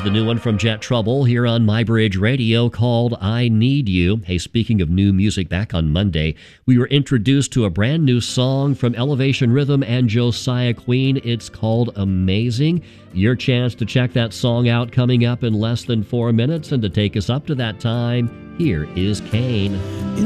the new one from Jet Trouble here on MyBridge Radio called I Need You. Hey, speaking of new music, back on Monday, we were introduced to a brand new song from Elevation Rhythm and Josiah Queen. It's called Amazing. Your chance to check that song out coming up in less than 4 minutes. And to take us up to that time, here is Kane.